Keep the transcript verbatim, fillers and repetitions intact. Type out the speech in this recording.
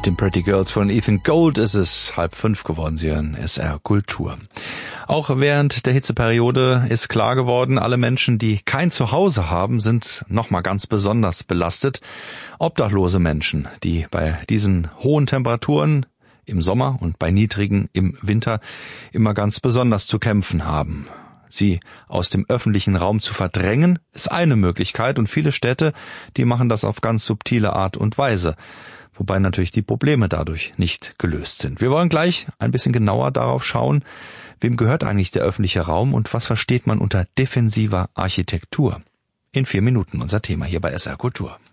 Mit den Pretty Girls von Ethan Gold ist es halb fünf geworden. Sie hören S R Kultur. Auch während der Hitzeperiode ist klar geworden, alle Menschen, die kein Zuhause haben, sind nochmal ganz besonders belastet. Obdachlose Menschen, die bei diesen hohen Temperaturen im Sommer und bei niedrigen im Winter immer ganz besonders zu kämpfen haben. Sie aus dem öffentlichen Raum zu verdrängen, ist eine Möglichkeit, und viele Städte, die machen das auf ganz subtile Art und Weise, wobei natürlich die Probleme dadurch nicht gelöst sind. Wir wollen gleich ein bisschen genauer darauf schauen, wem gehört eigentlich der öffentliche Raum und was versteht man unter defensiver Architektur. In vier Minuten unser Thema hier bei S R Kultur.